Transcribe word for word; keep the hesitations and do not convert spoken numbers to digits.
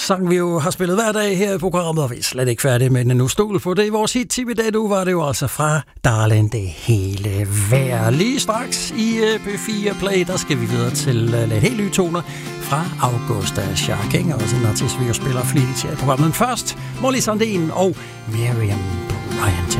sang vi jo har spillet hver dag her i programmet, og vi er slet ikke færdige med den nu. Stol på det. I vores hit-tip i dag, nu var det jo altså fra Darling, det hele værd. Lige straks i P fire Play, der skal vi videre til uh, lidt helt nye toner fra Augusta Sharking, også en artist, vi jo spiller flittigt her i programmet. Men først, Molly Sandén og Miriam Bryant.